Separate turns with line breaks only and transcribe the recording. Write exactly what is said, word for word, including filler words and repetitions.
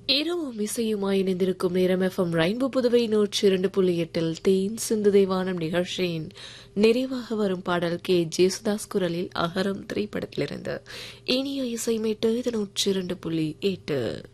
இரவும் இசையுமாய் இணைந்திருக்கும் நேரம் எஃப்எம் ரெயின்போ புதுவை நூற்றி இரண்டு புள்ளி எட்டில் தேன் சிந்து தேவானம் நிகழ்ச்சியின் நிறைவாக வரும் பாடல் கே ஜேசுதாஸ் குரலில் அகரம் திரைப்படத்திலிருந்து இனிய இசை மீட்டு இது நூற்றி இரண்டு புள்ளி எட்டு.